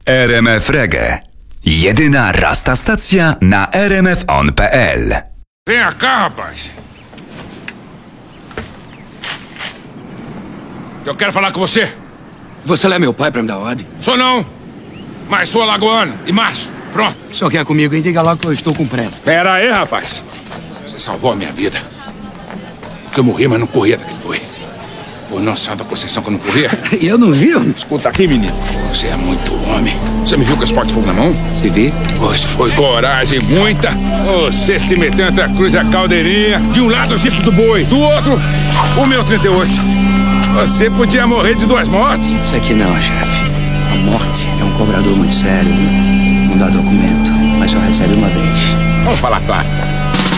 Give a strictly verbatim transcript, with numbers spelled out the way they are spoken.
R M F Reggae. Jedyna rasta stacja na r m f on kropka p l. Vem cá, rapaz. Eu quero falar com você. Você é meu pai pra me dar ordem? Sou não, mas sou alagoano e macho. Pronto. O que o senhor quer comigo, hein? Diga logo que eu estou com pressa. Pera aí, rapaz. Você salvou a minha vida. Porque eu morri, mas não corria daquele boi. Por Nossa Santa Conceição que eu não corria. E eu não vi, homem. Escuta aqui, menino. Você é muito homem. Você me viu com esse pote de fogo na mão? Se vi? Pois foi coragem muita. Você se meteu entre a cruz e a caldeirinha. De um lado o chifre do boi, do outro o meu trinta e oito. Você podia morrer de duas mortes. Isso aqui não, chefe. A morte é um cobrador muito sério, viu? Não dá documento, mas só recebe uma vez. Vamos falar claro.